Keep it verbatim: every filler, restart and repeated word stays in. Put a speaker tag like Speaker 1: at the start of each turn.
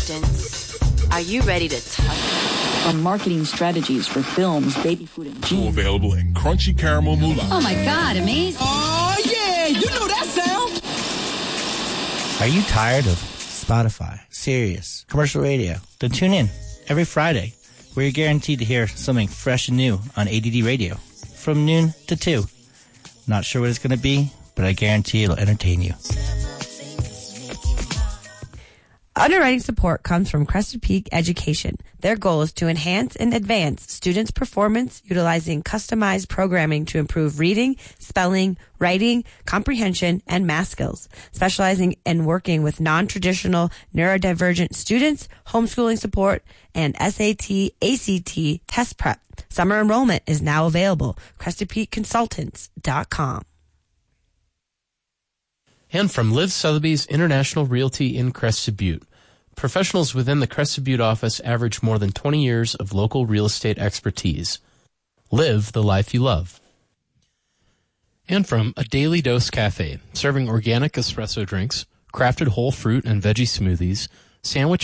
Speaker 1: distance, are you ready to touch?
Speaker 2: On marketing strategies for films, baby food, and
Speaker 3: Two available in crunchy caramel moulage.
Speaker 4: Oh my God, amazing.
Speaker 5: Oh yeah, you know that sound.
Speaker 6: Are you tired of Spotify, Sirius, commercial radio? Then tune in every Friday, where you're guaranteed to hear something fresh and new on A D D Radio from noon to two. Not sure what it's going to be, but I guarantee it'll entertain you.
Speaker 7: Underwriting support comes from Crested Peak Education. Their goal is to enhance and advance students' performance utilizing customized programming to improve reading, spelling, writing, comprehension, and math skills. Specializing in working with non-traditional neurodivergent students, homeschooling support, and S A T, A C T test prep. Summer enrollment is now available. Crested Peak Consultants dot com.
Speaker 8: And from Liv Sotheby's International Realty in Crested Butte. Professionals within the Crested Butte office average more than twenty years of local real estate expertise. Live the life you love. And from A Daily Dose Cafe, serving organic espresso drinks, crafted whole fruit and veggie smoothies, sandwich